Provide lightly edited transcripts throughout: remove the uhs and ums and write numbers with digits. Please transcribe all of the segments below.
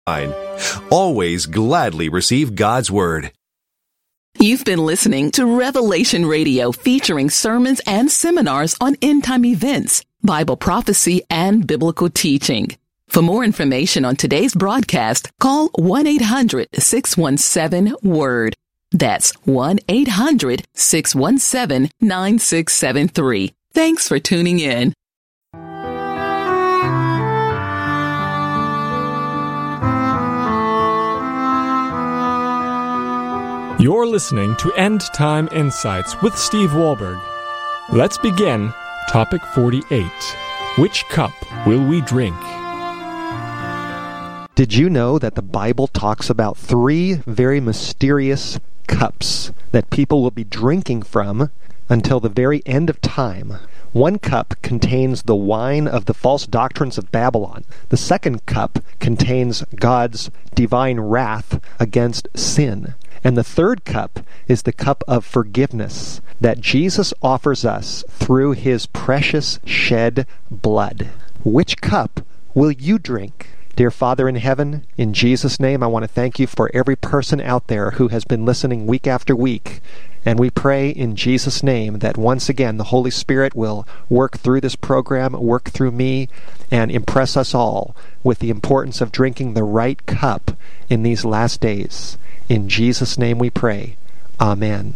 Always gladly receive God's Word. You've been listening to Revelation Radio, featuring sermons and seminars on end-time events, Bible prophecy, and biblical teaching. For more information on today's broadcast, call 1-800-617-WORD. That's 1-800-617-9673. Thanks for tuning in. You're listening to End Time Insights with Steve Wahlberg. Let's begin topic 48. Which cup will we drink? Did you know that the Bible talks about 3 very mysterious cups that people will be drinking from until the very end of time? One cup contains the wine of the false doctrines of Babylon. The second cup contains God's divine wrath against sin. And the third cup is the cup of forgiveness that Jesus offers us through his precious shed blood. Which cup will you drink? Dear Father in heaven, in Jesus' name, I want to thank you for every person out there who has been listening week after week. And we pray in Jesus' name that once again the Holy Spirit will work through this program, work through me, and impress us all with the importance of drinking the right cup in these last days. In Jesus' name we pray. Amen.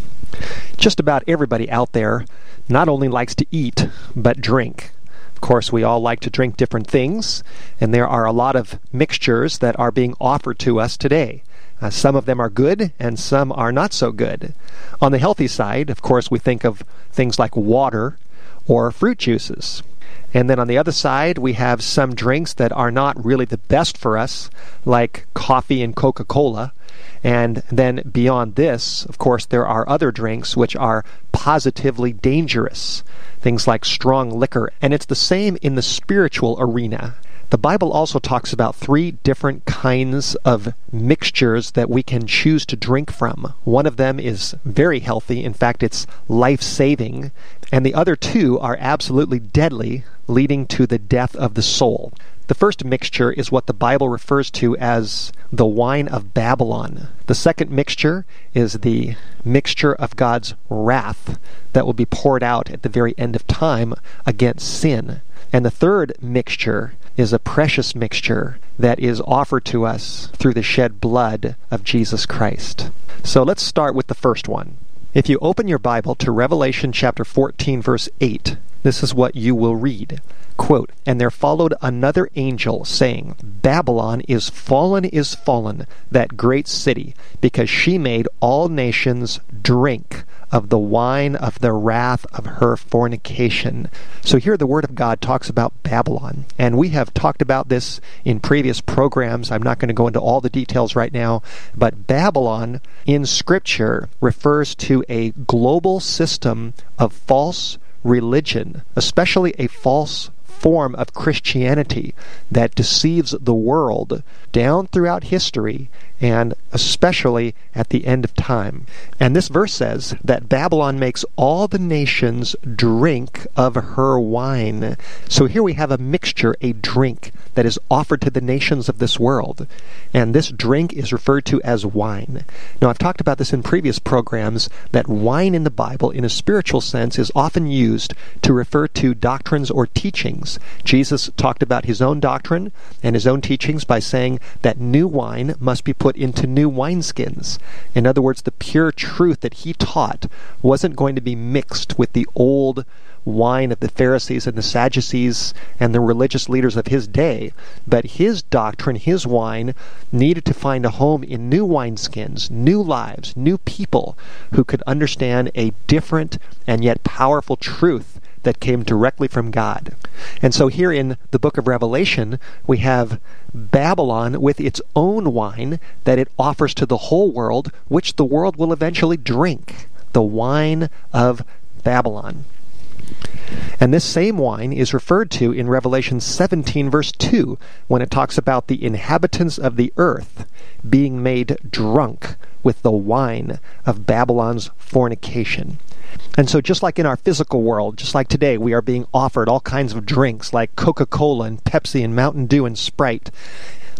Just about everybody out there not only likes to eat, but drink. Of course, we all like to drink different things, and there are a lot of mixtures that are being offered to us today. Some of them are good, and some are not so good. On the healthy side, of course, we think of things like water or fruit juices. And then on the other side, we have some drinks that are not really the best for us, like coffee and Coca-Cola. And then beyond this, of course, there are other drinks which are positively dangerous, things like strong liquor. And it's the same in the spiritual arena. The Bible also talks about 3 different kinds of mixtures that we can choose to drink from. One of them is very healthy. In fact, it's life-saving. And the other 2 are absolutely deadly, leading to the death of the soul. The first mixture is what the Bible refers to as the wine of Babylon. The second mixture is the mixture of God's wrath that will be poured out at the very end of time against sin. And the third mixture is a precious mixture that is offered to us through the shed blood of Jesus Christ. So let's start with the first one. If you open your Bible to Revelation chapter 14, verse 8, this is what you will read. Quote, "And there followed another angel, saying, Babylon is fallen, that great city, because she made all nations drink of the wine of the wrath of her fornication." So here the Word of God talks about Babylon. And we have talked about this in previous programs. I'm not going to go into all the details right now. But Babylon in Scripture refers to a global system of false religion, especially a false form of Christianity that deceives the world down throughout history and especially at the end of time. And this verse says that Babylon makes all the nations drink of her wine. So here we have a mixture, a drink that is offered to the nations of this world. And this drink is referred to as wine. Now, I've talked about this in previous programs, that wine in the Bible, in a spiritual sense, is often used to refer to doctrines or teachings. Jesus talked about his own doctrine and his own teachings by saying that new wine must be put into new wineskins. In other words, the pure truth that he taught wasn't going to be mixed with the old wine of the Pharisees and the Sadducees and the religious leaders of his day, but his doctrine, his wine, needed to find a home in new wineskins, new lives, new people who could understand a different and yet powerful truth that came directly from God. And so here in the book of Revelation, we have Babylon with its own wine that it offers to the whole world, which the world will eventually drink, the wine of Babylon. And this same wine is referred to in Revelation 17, verse 2, when it talks about the inhabitants of the earth being made drunk with the wine of Babylon's fornication. And so just like in our physical world, just like today, we are being offered all kinds of drinks like Coca-Cola and Pepsi and Mountain Dew and Sprite.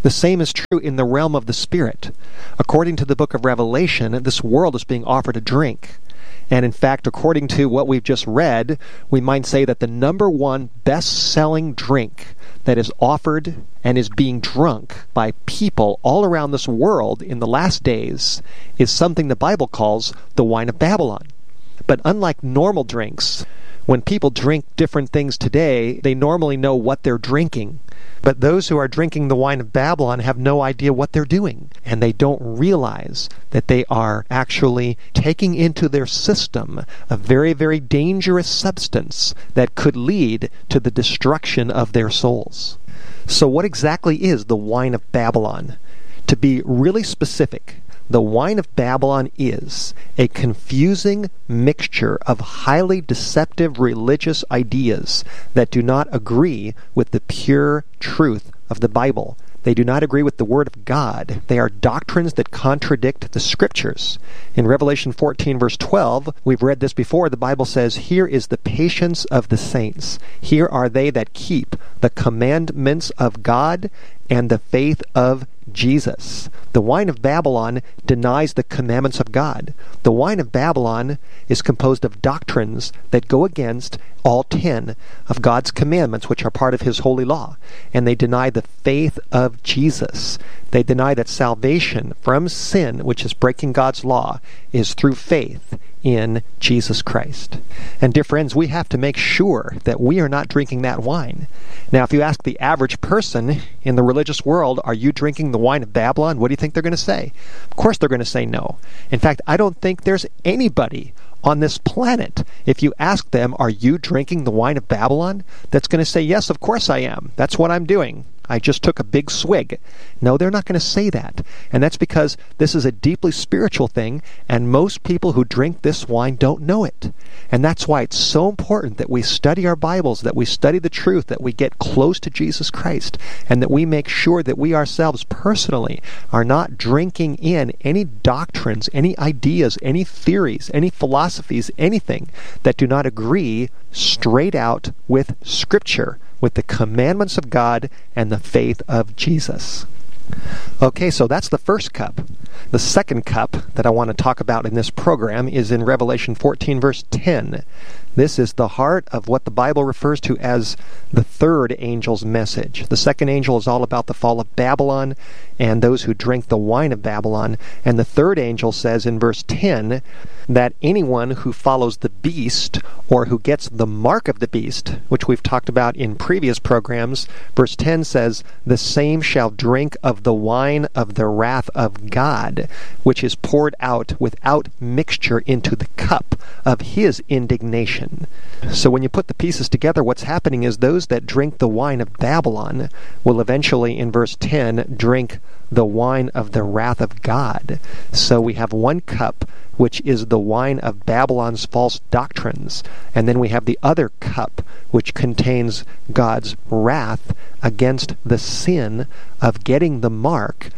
The same is true in the realm of the Spirit. According to the book of Revelation, this world is being offered a drink. And in fact, according to what we've just read, we might say that the number one best-selling drink that is offered and is being drunk by people all around this world in the last days is something the Bible calls the wine of Babylon. But unlike normal drinks, when people drink different things today, they normally know what they're drinking. But those who are drinking the wine of Babylon have no idea what they're doing. And they don't realize that they are actually taking into their system a very, very dangerous substance that could lead to the destruction of their souls. So what exactly is the wine of Babylon? To be really specific, the wine of Babylon is a confusing mixture of highly deceptive religious ideas that do not agree with the pure truth of the Bible. They do not agree with the Word of God. They are doctrines that contradict the Scriptures. In Revelation 14, verse 12, we've read this before, the Bible says, "Here is the patience of the saints. Here are they that keep the commandments of God and the faith of Jesus." The wine of Babylon denies the commandments of God. The wine of Babylon is composed of doctrines that go against all 10 of God's commandments, which are part of His holy law. And they deny the faith of Jesus. They deny that salvation from sin, which is breaking God's law, is through faith in Jesus Christ. And dear friends, we have to make sure that we are not drinking that wine. Now, if you ask the average person in the religious world, are you drinking the wine of Babylon? What do you think they're going to say? Of course they're going to say no. In fact, I don't think there's anybody on this planet, if you ask them, are you drinking the wine of Babylon? That's going to say, yes, of course I am. That's what I'm doing. I just took a big swig. No, they're not going to say that. And that's because this is a deeply spiritual thing, and most people who drink this wine don't know it. And that's why it's so important that we study our Bibles, that we study the truth, that we get close to Jesus Christ, and that we make sure that we ourselves personally are not drinking in any doctrines, any ideas, any theories, any philosophies, anything that do not agree straight out with Scripture, with the commandments of God and the faith of Jesus. Okay, so that's the first cup. The second cup that I want to talk about in this program is in Revelation 14, verse 10. This is the heart of what the Bible refers to as the third angel's message. The second angel is all about the fall of Babylon and those who drink the wine of Babylon. And the third angel says in verse 10 that anyone who follows the beast or who gets the mark of the beast, which we've talked about in previous programs, verse 10 says, "The same shall drink of the wine of the wrath of God, which is poured out without mixture into the cup of His indignation." So when you put the pieces together, what's happening is those that drink the wine of Babylon will eventually, in verse 10, drink the wine of the wrath of God. So we have one cup, which is the wine of Babylon's false doctrines, and then we have the other cup, which contains God's wrath against the sin of getting the mark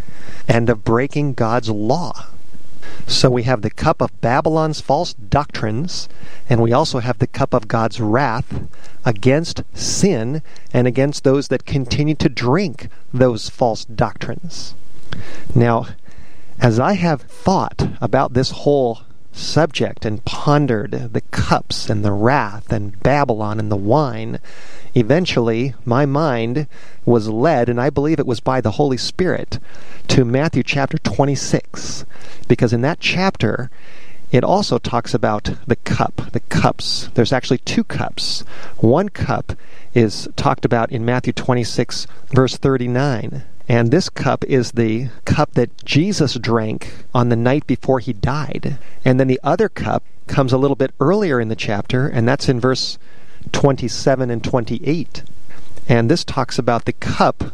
and of breaking God's law. So we have the cup of Babylon's false doctrines, and we also have the cup of God's wrath against sin and against those that continue to drink those false doctrines. Now, as I have thought about this whole subject and pondered the cups and the wrath and Babylon and the wine, eventually my mind was led, and I believe it was by the Holy Spirit, to Matthew chapter 26. Because in that chapter, it also talks about the cup, the cups. There's actually two cups. One cup is talked about in Matthew 26, verse 39. And this cup is the cup that Jesus drank on the night before He died. And then the other cup comes a little bit earlier in the chapter, and that's in verse 27 and 28. And this talks about the cup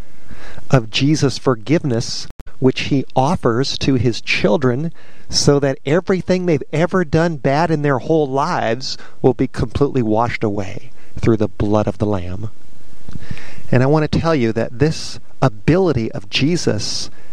of Jesus' forgiveness, which He offers to His children so that everything they've ever done bad in their whole lives will be completely washed away through the blood of the Lamb. And I want to tell you that this ability of Jesus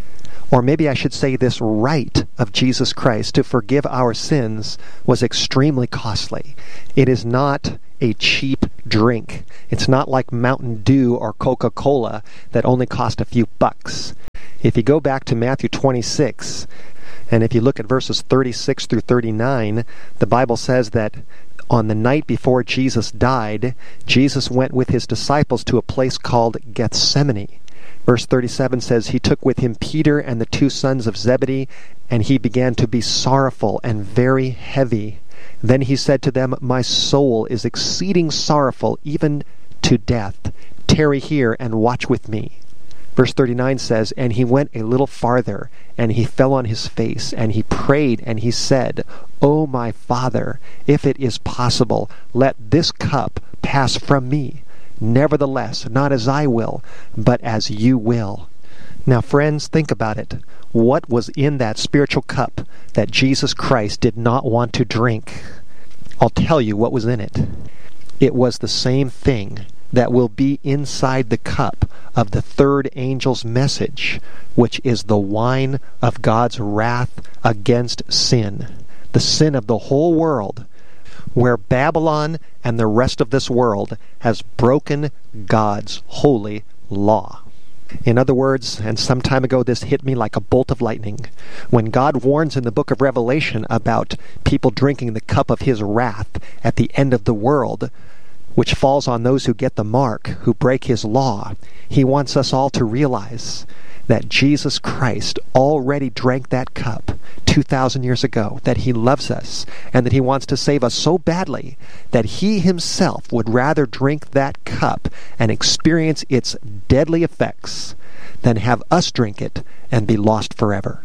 Or maybe I should say this rite of Jesus Christ to forgive our sins was extremely costly. It is not a cheap drink. It's not like Mountain Dew or Coca-Cola that only cost a few bucks. If you go back to Matthew 26, and if you look at verses 36 through 39, the Bible says that on the night before Jesus died, Jesus went with his disciples to a place called Gethsemane. Verse 37 says, he took with him Peter and the 2 sons of Zebedee, and he began to be sorrowful and very heavy. Then he said to them, my soul is exceeding sorrowful, even to death. Tarry here and watch with me. Verse 39 says, and he went a little farther, and he fell on his face, and he prayed, and he said, O my Father, if it is possible, let this cup pass from me. Nevertheless, not as I will, but as you will. Now, friends, think about it. What was in that spiritual cup that Jesus Christ did not want to drink? I'll tell you what was in it. It was the same thing that will be inside the cup of the third angel's message, which is the wine of God's wrath against sin, the sin of the whole world, where Babylon and the rest of this world has broken God's holy law. In other words, and some time ago this hit me like a bolt of lightning, when God warns in the book of Revelation about people drinking the cup of his wrath at the end of the world, which falls on those who get the mark, who break his law, he wants us all to realize that Jesus Christ already drank that cup 2,000 years ago, that he loves us, and that he wants to save us so badly that he himself would rather drink that cup and experience its deadly effects than have us drink it and be lost forever.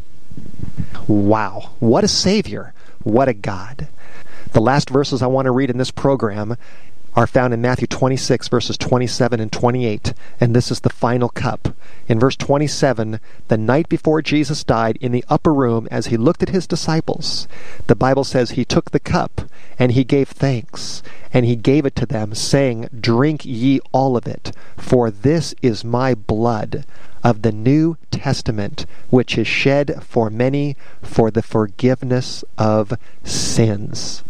Wow, what a Savior, what a God. The last verses I want to read in this program are found in Matthew 26, verses 27 and 28, and this is the final cup. In verse 27, the night before Jesus died, in the upper room, as he looked at his disciples, the Bible says he took the cup, and he gave thanks, and he gave it to them, saying, drink ye all of it, for this is my blood of the New Testament, which is shed for many for the forgiveness of sins.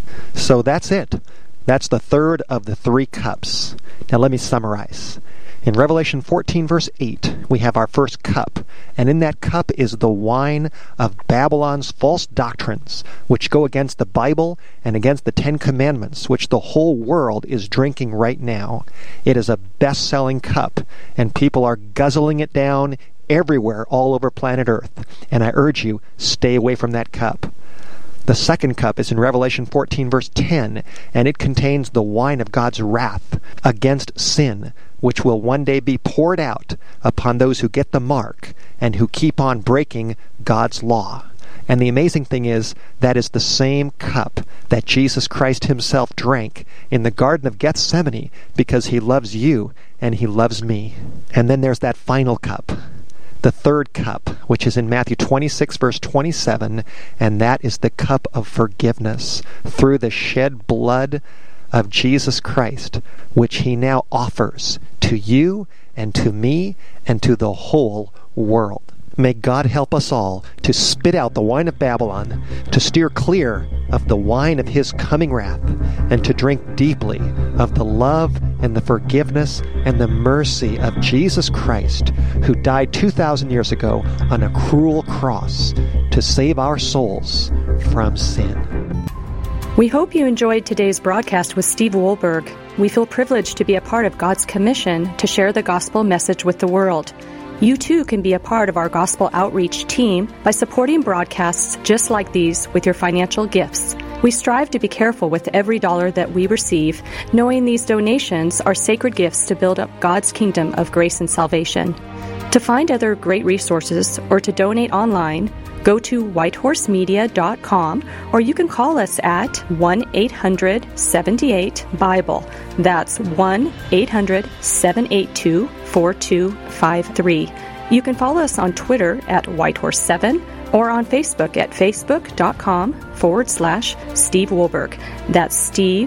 So that's it. That's the third of the 3 cups. Now let me summarize. In Revelation 14, verse 8, we have our first cup, and in that cup is the wine of Babylon's false doctrines, which go against the Bible and against the 10 Commandments, which the whole world is drinking right now. It is a best-selling cup, and people are guzzling it down everywhere all over planet Earth, and I urge you, stay away from that cup. The second cup is in Revelation 14, verse 10, and it contains the wine of God's wrath against sin, which will one day be poured out upon those who get the mark and who keep on breaking God's law. And the amazing thing is, that is the same cup that Jesus Christ himself drank in the Garden of Gethsemane because he loves you and he loves me. And then there's that final cup, the third cup, which is in Matthew 26, verse 27, and that is the cup of forgiveness through the shed blood of Jesus Christ, which he now offers to you and to me and to the whole world. May God help us all to spit out the wine of Babylon, to steer clear of the wine of his coming wrath, and to drink deeply of the love and the forgiveness and the mercy of Jesus Christ, who died 2,000 years ago on a cruel cross to save our souls from sin. We hope you enjoyed today's broadcast with Steve Wohlberg. We feel privileged to be a part of God's commission to share the gospel message with the world. You too can be a part of our gospel outreach team by supporting broadcasts just like these with your financial gifts. We strive to be careful with every dollar that we receive, knowing these donations are sacred gifts to build up God's kingdom of grace and salvation. To find other great resources or to donate online, go to whitehorsemedia.com, or you can call us at 1-800-78-BIBLE. That's 1-800-782-4253. You can follow us on Twitter at Whitehorse7 or on Facebook at facebook.com/Steve Wohlberg. That's Steve,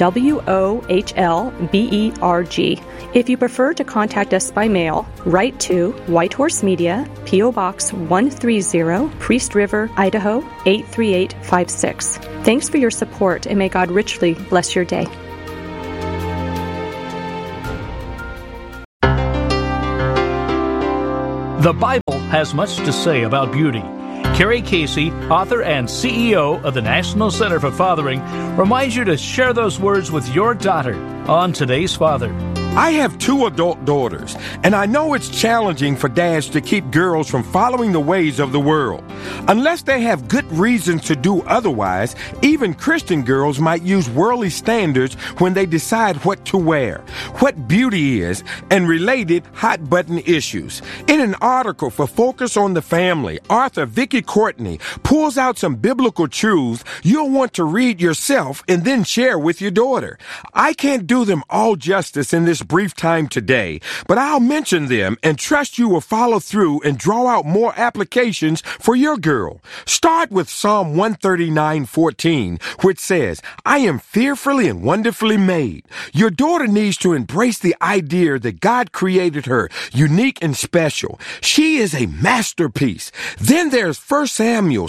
WOHLBERG. If you prefer to contact us by mail, write to White Horse Media, P.O. Box 130, Priest River, Idaho 83856. Thanks for your support, and may God richly bless your day. The Bible has much to say about beauty. Carrie Casey, author and CEO of the National Center for Fathering, reminds you to share those words with your daughter on Today's Father. I have 2 adult daughters, and I know it's challenging for dads to keep girls from following the ways of the world. Unless they have good reasons to do otherwise, even Christian girls might use worldly standards when they decide what to wear, what beauty is, and related hot-button issues. In an article for Focus on the Family, author Vicki Courtney pulls out some biblical truths you'll want to read yourself and then share with your daughter. I can't do them all justice in this brief time today, but I'll mention them and trust you will follow through and draw out more applications for your girl. Start with Psalm 139:14, which says, I am fearfully and wonderfully made. Your daughter needs to embrace the idea that God created her unique and special. She is a masterpiece. Then there's 1 Samuel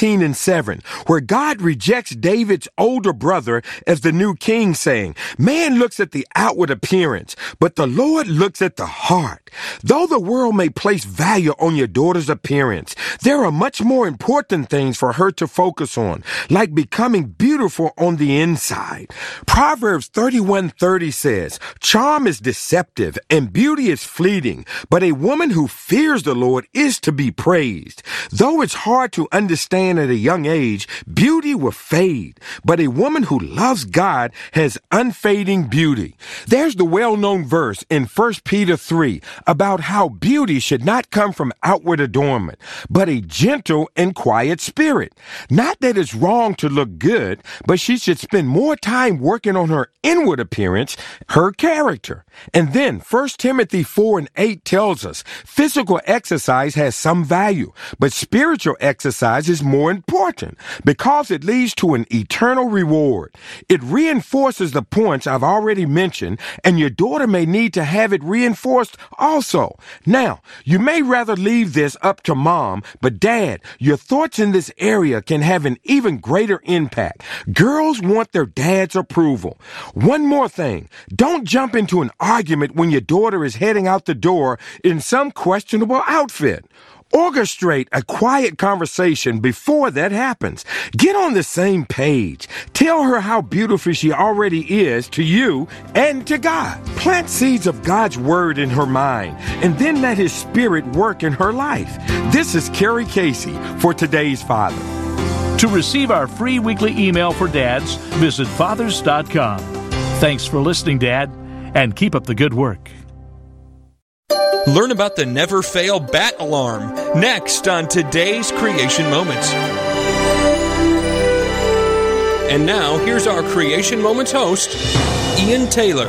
16:7, where God rejects David's older brother as the new king, saying, man looks at the outward appearance, but the Lord looks at the heart. Though the world may place value on your daughter's appearance, there are much more important things for her to focus on, like becoming beautiful on the inside. Proverbs 31:30 says, charm is deceptive and beauty is fleeting, but a woman who fears the Lord is to be praised. Though it's hard to understand at a young age, beauty will fade, but a woman who loves God has unfading beauty. There's the well-known verse in 1 Peter 3 about how beauty should not come from outward adornment, but a gentle and quiet spirit. Not that it's wrong to look good, but she should spend more time working on her inward appearance, her character. And then 1 Timothy 4:8 tells us physical exercise has some value, but spiritual exercise is more important because it leads to an eternal reward. It reinforces the points I've already mentioned, and your daughter may need to have it reinforced also. Now, you may rather leave this up to mom, but dad, your thoughts in this area can have an even greater impact. Girls want their dad's approval. One more thing, don't jump into an argument when your daughter is heading out the door in some questionable outfit. Orchestrate a quiet conversation before that happens. Get on the same page. Tell her how beautiful she already is to you and to God. Plant seeds of God's word in her mind, and then let his spirit work in her life. This is Carrie Casey for Today's Father. To receive our free weekly email for dads, visit fathers.com. Thanks for listening, Dad, and keep up the good work. Learn about the Never Fail Bat Alarm next on Today's Creation Moments. And now, here's our Creation Moments host, Ian Taylor.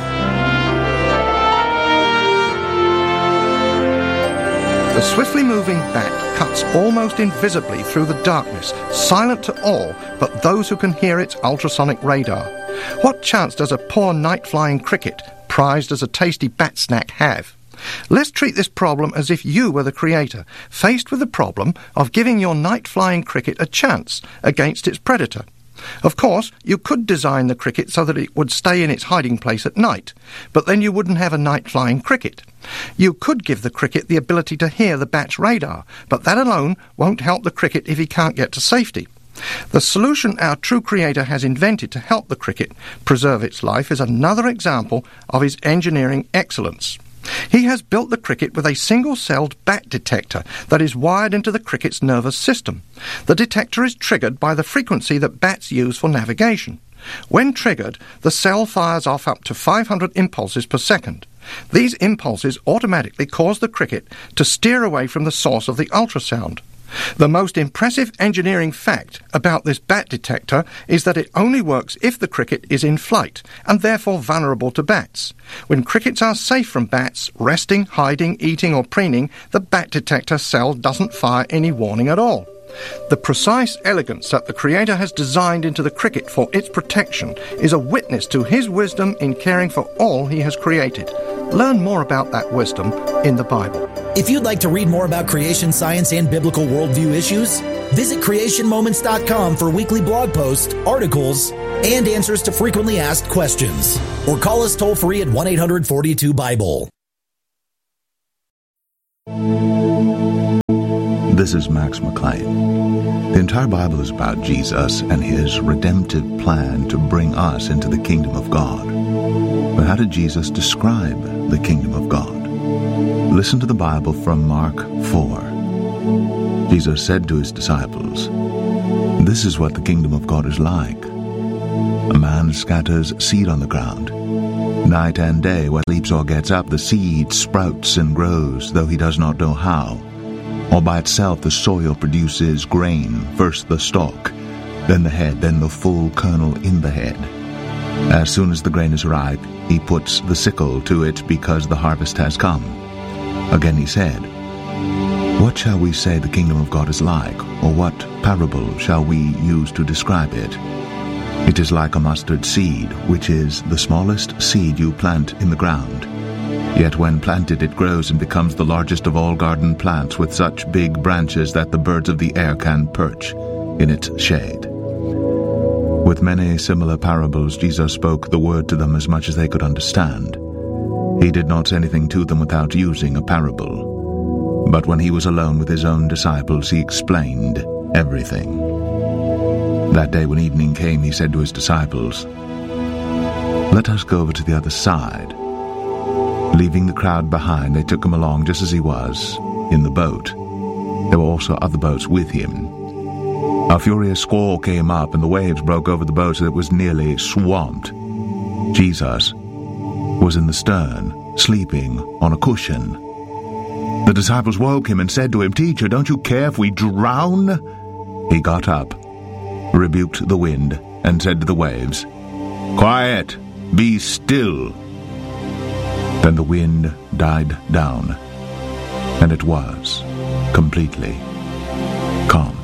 The swiftly moving bat cuts almost invisibly through the darkness, silent to all but those who can hear its ultrasonic radar. What chance does a poor night-flying cricket, prized as a tasty bat snack, have? Let's treat this problem as if you were the creator, faced with the problem of giving your night-flying cricket a chance against its predator. Of course, you could design the cricket so that it would stay in its hiding place at night, but then you wouldn't have a night-flying cricket. You could give the cricket the ability to hear the bat's radar, but that alone won't help the cricket if he can't get to safety. The solution our true creator has invented to help the cricket preserve its life is another example of his engineering excellence. He has built the cricket with a single-celled bat detector that is wired into the cricket's nervous system. The detector is triggered by the frequency that bats use for navigation. When triggered, the cell fires off up to 500 impulses per second. These impulses automatically cause the cricket to steer away from the source of the ultrasound. The most impressive engineering fact about this bat detector is that it only works if the cricket is in flight, and therefore vulnerable to bats. When crickets are safe from bats, resting, hiding, eating or preening, the bat detector cell doesn't fire any warning at all. The precise elegance that the Creator has designed into the cricket for its protection is a witness to His wisdom in caring for all He has created. Learn more about that wisdom in the Bible. If you'd like to read more about creation science and biblical worldview issues, visit creationmoments.com for weekly blog posts, articles, and answers to frequently asked questions. Or call us toll-free at 1-800-42-BIBLE. This is Max McLean. The entire Bible is about Jesus and His redemptive plan to bring us into the kingdom of God. But how did Jesus describe the kingdom of God? Listen to the Bible from Mark 4. Jesus said to His disciples, "This is what the kingdom of God is like. A man scatters seed on the ground. Night and day, when he sleeps or gets up, the seed sprouts and grows, though he does not know how. All by itself the soil produces grain, first the stalk, then the head, then the full kernel in the head. As soon as the grain is ripe, he puts the sickle to it because the harvest has come." Again he said, "What shall we say the kingdom of God is like, or what parable shall we use to describe it? It is like a mustard seed, which is the smallest seed you plant in the ground. Yet when planted it grows and becomes the largest of all garden plants, with such big branches that the birds of the air can perch in its shade." With many similar parables, Jesus spoke the word to them as much as they could understand. He did not say anything to them without using a parable. But when He was alone with His own disciples, He explained everything. That day when evening came, He said to His disciples, "Let us go over to the other side." Leaving the crowd behind, they took Him along just as He was, in the boat. There were also other boats with Him. A furious squall came up, and the waves broke over the boat so that it was nearly swamped. Jesus was in the stern, sleeping on a cushion. The disciples woke Him and said to Him, "Teacher, don't you care if we drown?" He got up, rebuked the wind, and said to the waves, "Quiet, be still." Then the wind died down, and it was completely calm.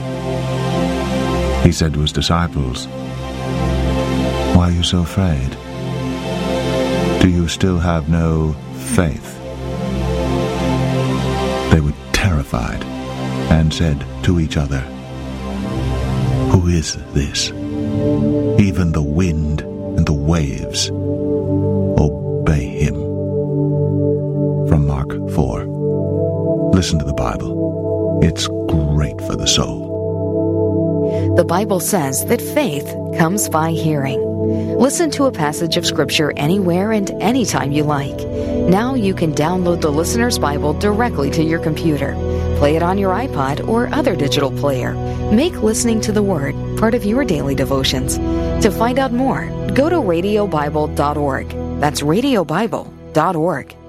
He said to His disciples, "Why are you so afraid? Do you still have no faith?" They were terrified and said to each other, "Who is this? Even the wind and the waves obey Him." From Mark 4. Listen to the Bible. It's great for the soul. The Bible says that faith comes by hearing. Listen to a passage of Scripture anywhere and anytime you like. Now you can download the Listener's Bible directly to your computer. Play it on your iPod or other digital player. Make listening to the Word part of your daily devotions. To find out more, go to radiobible.org. That's radiobible.org.